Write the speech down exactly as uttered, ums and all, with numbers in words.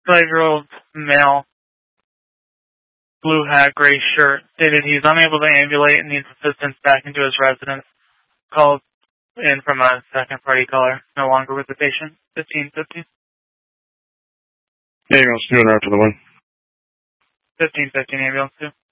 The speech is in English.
thirty-five-year-old male, blue hat, gray shirt, stated he's unable to ambulate and needs assistance back into his residence. Called in from a second-party caller, no longer with the patient. fifteen fifty. Ambulance two and after the one. fifteen fifteen ambulance two.